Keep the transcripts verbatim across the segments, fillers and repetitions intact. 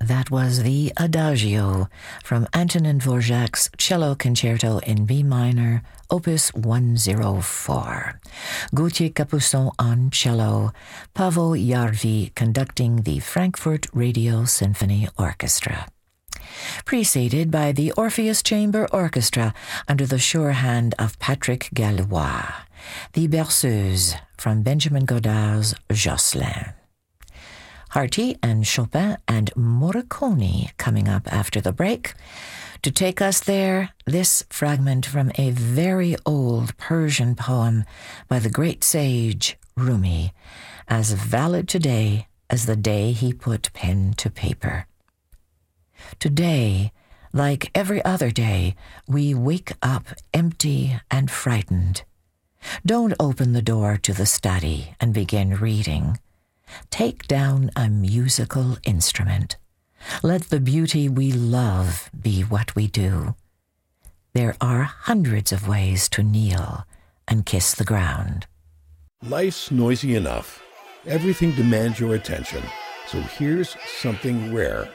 That was the Adagio from Antonin Dvorak's Cello Concerto in B minor, Opus one oh four. Gauthier Capuçon on cello, Paavo Järvi conducting the Frankfurt Radio Symphony Orchestra. Preceded by the Orpheus Chamber Orchestra under the sure hand of Patrick Gallois, the Berceuse from Benjamin Godard's Jocelyn. Harty and Chopin and Morricone coming up after the break. To take us there, this fragment from a very old Persian poem by the great sage Rumi, as valid today as the day he put pen to paper. Today, like every other day, we wake up empty and frightened. Don't open the door to the study and begin reading. Take down a musical instrument. Let the beauty we love be what we do. There are hundreds of ways to kneel and kiss the ground. Life's noisy enough. Everything demands your attention. So here's something rare.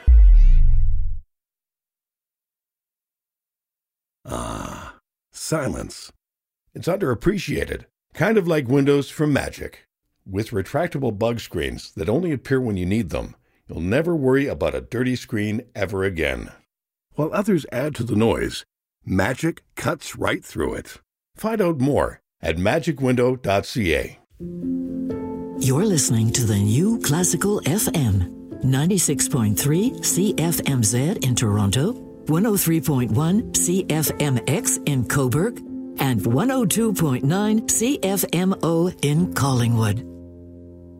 Ah, silence. It's underappreciated, kind of like Windows from Magic. With retractable bug screens that only appear when you need them, you'll never worry about a dirty screen ever again. While others add to the noise, Magic cuts right through it. Find out more at magic window dot c a. You're listening to the new Classical F M, ninety-six point three C F M Z in Toronto, one oh three point one C F M X in Cobourg, and one oh two point nine C F M O in Collingwood.